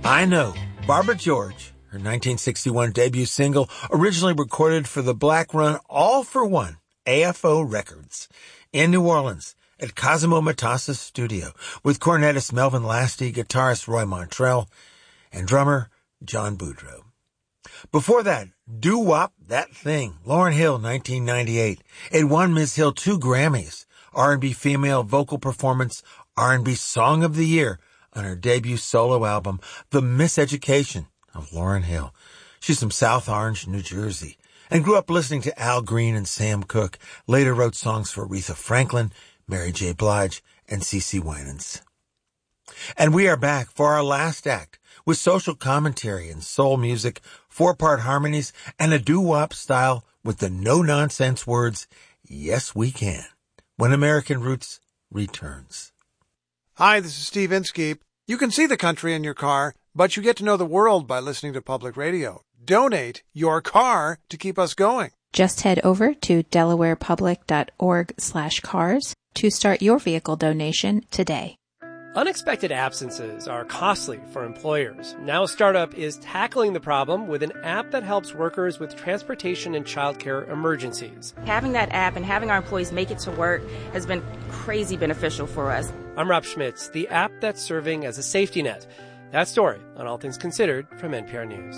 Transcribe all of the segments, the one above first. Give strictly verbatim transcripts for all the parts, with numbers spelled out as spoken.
I Know, Barbara George, her nineteen sixty-one debut single, originally recorded for the Black Run All for One, A F O Records, in New Orleans at Cosimo Matassa's studio, with cornetist Melvin Lasty, guitarist Roy Montrell, and drummer John Boudreaux. Before that, Doo-Wop, That Thing, Lauryn Hill, nineteen ninety-eight. It won Miz Hill two Grammys, R and B Female Vocal Performance, R and B Song of the Year, on her debut solo album, The Miseducation of Lauryn Hill. She's from South Orange, New Jersey, and grew up listening to Al Green and Sam Cooke. Later wrote songs for Aretha Franklin, Mary J. Blige, and CeCe Winans. And we are back for our last act with social commentary and soul music, four-part harmonies, and a doo-wop style with the no-nonsense words, "Yes, we can," when American Roots returns. Hi, this is Steve Inskeep. You can see the country in your car, but you get to know the world by listening to public radio. Donate your car to keep us going. Just head over to delawarepublic.org slash cars to start your vehicle donation today. Unexpected absences are costly for employers. Now Startup is tackling the problem with an app that helps workers with transportation and childcare emergencies. Having that app and having our employees make it to work has been crazy beneficial for us. I'm Rob Schmitz, the app that's serving as a safety net. That story on All Things Considered from N P R News.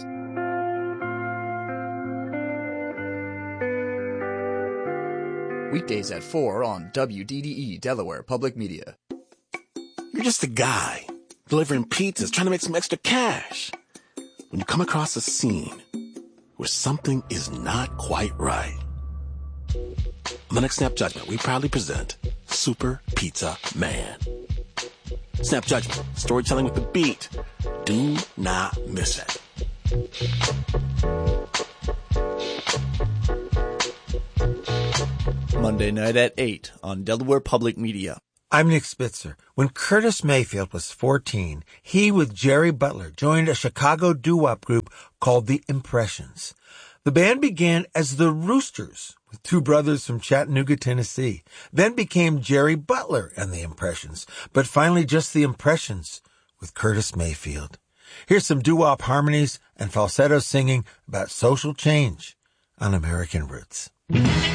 Weekdays at four on W D D E Delaware Public Media. You're just a guy delivering pizzas, trying to make some extra cash, when you come across a scene where something is not quite right. On the next Snap Judgment, we proudly present Super Pizza Man. Snap Judgment, storytelling with the beat. Do not miss it. Monday night at eight on Delaware Public Media. I'm Nick Spitzer. When Curtis Mayfield was fourteen, he with Jerry Butler joined a Chicago doo-wop group called The Impressions. The band began as the Roosters, with two brothers from Chattanooga, Tennessee, then became Jerry Butler and The Impressions, but finally just The Impressions with Curtis Mayfield. Here's some doo-wop harmonies and falsetto singing about social change on American Roots.